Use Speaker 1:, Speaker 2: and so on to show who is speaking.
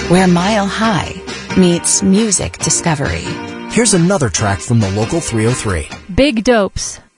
Speaker 1: where Mile High meets music discovery.
Speaker 2: Here's another track from the Local 303.
Speaker 3: Big Dopes.